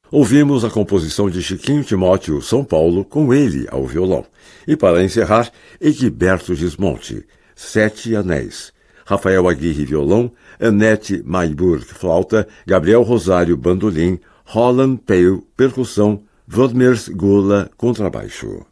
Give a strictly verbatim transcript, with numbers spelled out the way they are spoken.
Ouvimos a composição de Chiquinho Timóteo São Paulo com ele ao violão. E para encerrar, Egberto Gismonti, Sete Anéis. Rafael Aguirre violão, Annette Mayburg flauta, Gabriel Rosário bandolim, Roland Peil percussão, Vladimir Gula contrabaixo.